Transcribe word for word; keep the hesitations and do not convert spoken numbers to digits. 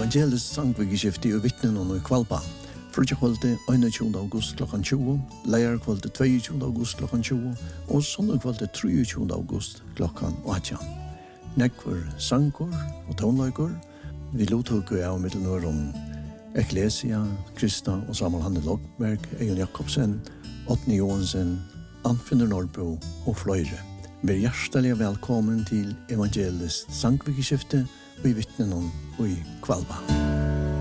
Evangelist sangvikeskifte og vittnen og i Kvalpa. Frutjakvalde einogtjúgunda august klokkan tjúgu, leierkvalde tveiogtjúgunda august klokkan tjúgu og sonnakvalde treogtjúgunda august klokkan átjan. Nekvar sangur og tónleikur. Vi lottoku av middelnørum Ecclesia, Krista og Samuel Hanne Logberg, Egon Jakobsen, Otni Johansen, Anfinnur Norrbo og fløyre. Vær hjertelig velkommen til Evangelist sangvikeskifte og i vittnen og i Kvalpa.